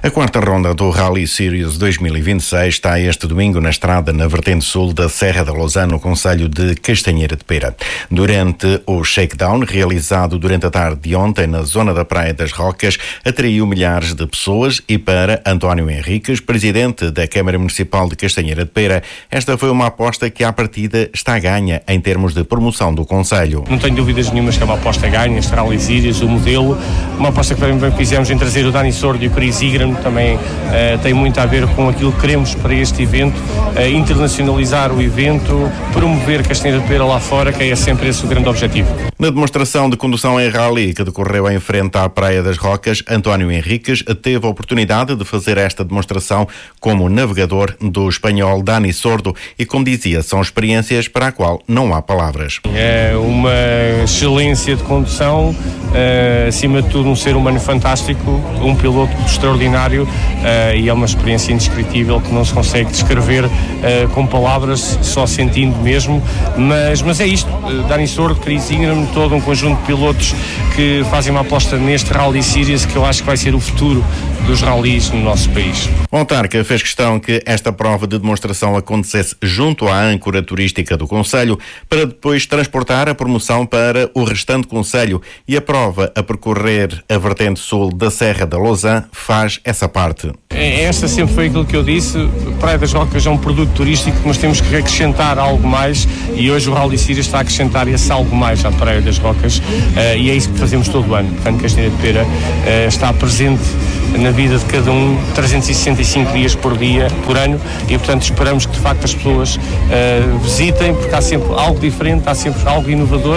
A quarta ronda do Rally Series 2026 está este domingo na estrada na vertente sul da Serra da Lousã, no concelho de Castanheira de Pera. Durante o shakedown, realizado durante a tarde de ontem na zona da Praia das Rocas, atraiu milhares de pessoas e para António Henriques, presidente da Câmara Municipal de Castanheira de Pera, esta foi uma aposta que à partida está ganha em termos de promoção do concelho. Não tenho dúvidas nenhumas que é uma aposta ganha, este Rally Series, o modelo, uma aposta que também fizemos em trazer o Dani Sordo e o Chris Ingram, também tem muito a ver com aquilo que queremos para este evento, internacionalizar o evento, promover Castanheira de Pera lá fora, que é sempre esse o grande objetivo. Na demonstração de condução em rally que decorreu em frente à Praia das Rocas, António Henriques teve a oportunidade de fazer esta demonstração como navegador do espanhol Dani Sordo e, como dizia, são experiências para a qual não há palavras. É uma excelência de condução, acima de tudo um ser humano fantástico, um piloto extraordinário, e é uma experiência indescritível que não se consegue descrever com palavras, só sentindo mesmo, mas é isto, Dani Sordo, Chris Ingram, todo um conjunto de pilotos que fazem uma aposta neste Rally Series que eu acho que vai ser o futuro dos rallies no nosso país. O autarca fez questão que esta prova de demonstração acontecesse junto à âncora turística do concelho para depois transportar a promoção para o restante concelho, e a prova a percorrer a vertente sul da Serra da Lousã faz essa parte. Esta sempre foi aquilo que eu disse, Praia das Rocas é um produto turístico, mas temos que acrescentar algo mais, e hoje o Rally Series está a acrescentar esse algo mais à Praia das Rocas, e é isso que fazemos todo o ano. Portanto, Castanheira de Pera está presente na vida de cada um 365 dias por dia, por ano, e portanto esperamos que de facto as pessoas visitem, porque há sempre algo diferente, há sempre algo inovador,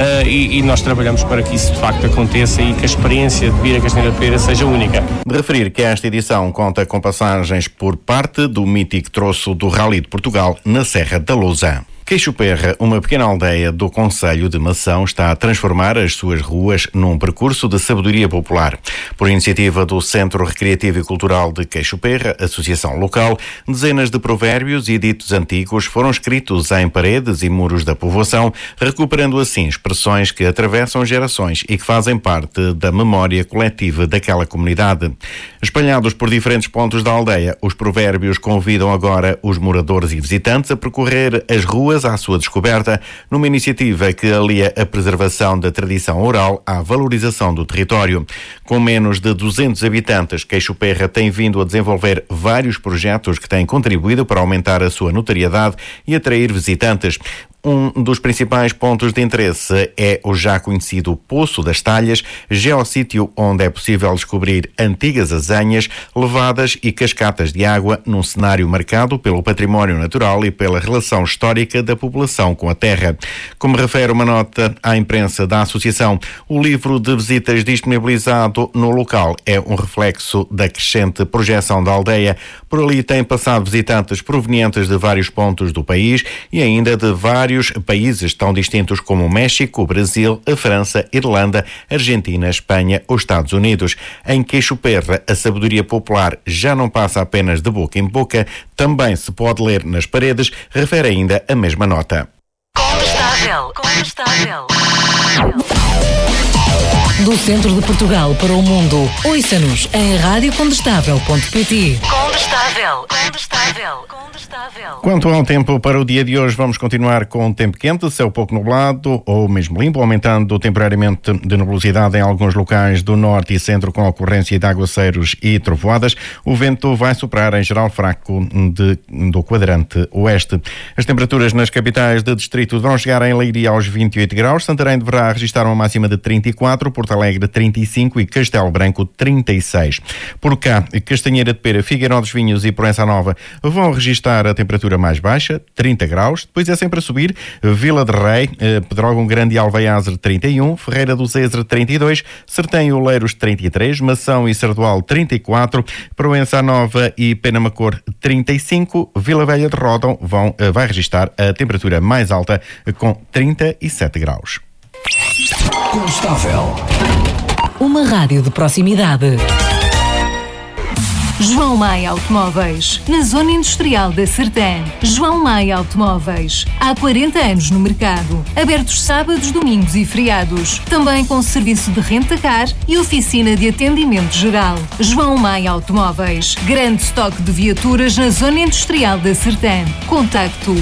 e nós trabalhamos para que isso de facto aconteça e que a experiência de vir a Castanheira de Pera seja única. De referir que esta edição conta com passagens por parte do mítico troço do Rally de Portugal na Serra da Lousã. Queixo-Perra, uma pequena aldeia do concelho de Mação, está a transformar as suas ruas num percurso de sabedoria popular. Por iniciativa do Centro Recreativo e Cultural de Queixo-Perra, associação local, dezenas de provérbios e ditos antigos foram escritos em paredes e muros da povoação, recuperando assim expressões que atravessam gerações e que fazem parte da memória coletiva daquela comunidade. Espalhados por diferentes pontos da aldeia, os provérbios convidam agora os moradores e visitantes a percorrer as ruas à sua descoberta, numa iniciativa que alia a preservação da tradição oral à valorização do território. Com menos de 200 habitantes, Queixo-Perra tem vindo a desenvolver vários projetos que têm contribuído para aumentar a sua notoriedade e atrair visitantes. Um dos principais pontos de interesse é o já conhecido Poço das Talhas, geossítio onde é possível descobrir antigas azanhas, levadas e cascatas de água num cenário marcado pelo património natural e pela relação histórica da população com a terra. Como refere uma nota à imprensa da associação, o livro de visitas disponibilizado no local é um reflexo da crescente projeção da aldeia. Por ali têm passado visitantes provenientes de vários pontos do país e ainda de vários países tão distintos como o México, o Brasil, a França, Irlanda, Argentina, Espanha ou Estados Unidos. Em Queixo-Perra, a sabedoria popular já não passa apenas de boca em boca, também se pode ler nas paredes, refere ainda a mesma nota. Condestável. Do centro de Portugal para o mundo, ouça-nos em radiocondestável.pt. Condestável. Quanto ao tempo para o dia de hoje, vamos continuar com tempo quente, céu pouco nublado ou mesmo limpo, aumentando temporariamente de nebulosidade em alguns locais do norte e centro com ocorrência de aguaceiros e trovoadas. O vento vai soprar em geral fraco do quadrante oeste. As temperaturas nas capitais de distrito vão chegar em Leiria aos 28 graus, Santarém deverá registrar uma máxima de 34, Porto Alegre 35 e Castelo Branco 36. Por cá, Castanheira de Pera, Figueiró dos Vinhos e Proença Nova vão registrar a temperatura mais baixa, 30 graus, depois é sempre a subir, Vila de Rei, Pedrógão Grande e Alveiazer 31, Ferreira do Zezer 32, Sertém e Oleiros 33, Mação e Sardual 34, Proença Nova e Penamacor 35, Vila Velha de Ródão vai registrar a temperatura mais alta com 37 graus. Uma rádio de proximidade. João Maia Automóveis, na Zona Industrial da Sertã. João Maia Automóveis, há 40 anos no mercado. Abertos sábados, domingos e feriados. Também com serviço de renta-car e oficina de atendimento geral. João Maia Automóveis, grande estoque de viaturas na Zona Industrial da Sertã. Contacto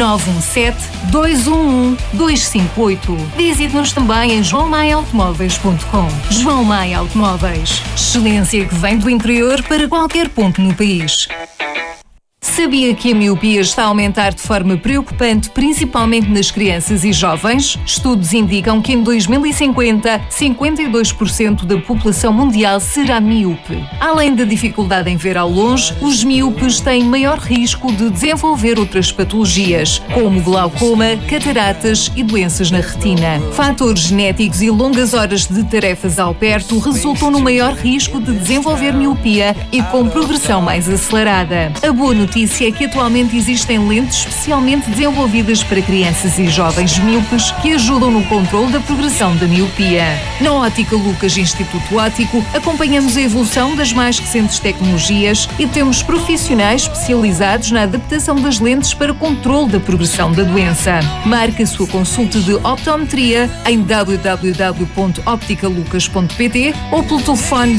917-211-258. Visite-nos também em joaomaiaautomóveis.com. João Maia Automóveis, excelência que vem do interior para qualquer ponto no país. Sabia que a miopia está a aumentar de forma preocupante, principalmente nas crianças e jovens? Estudos indicam que em 2050, 52% da população mundial será míope. Além da dificuldade em ver ao longe, os míopes têm maior risco de desenvolver outras patologias, como glaucoma, cataratas e doenças na retina. Fatores genéticos e longas horas de tarefas ao perto resultam no maior risco de desenvolver miopia e com progressão mais acelerada. A boa notícia é que atualmente existem lentes especialmente desenvolvidas para crianças e jovens míopes que ajudam no controle da progressão da miopia. Na Ótica Lucas Instituto Óptico, acompanhamos a evolução das mais recentes tecnologias e temos profissionais especializados na adaptação das lentes para controle da progressão da doença. Marque a sua consulta de optometria em www.opticalucas.pt ou pelo telefone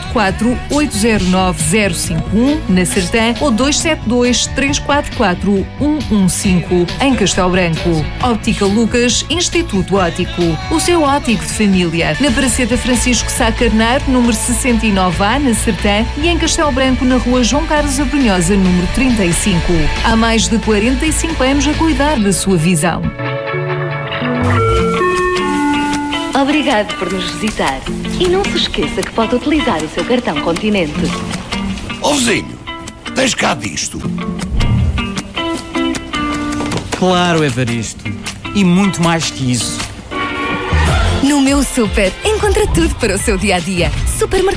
274-809-051 na Sertã ou 272-344-115 em Castelo Branco. Óptica Lucas Instituto Óptico, o seu óptico de família, na Praceta Francisco Sá Carneiro, número 69A, na Sertã, e em Castelo Branco, na Rua João Carlos Abrunhosa, número 35. Há mais de 45 anos a cuidar da sua visão. Obrigado por nos visitar. E não se esqueça que pode utilizar o seu cartão Continente. Ó vizinho, tens cá disto? Claro, Evaristo. E muito mais que isso. No meu Super, encontra tudo para o seu dia-a-dia. Supermercado.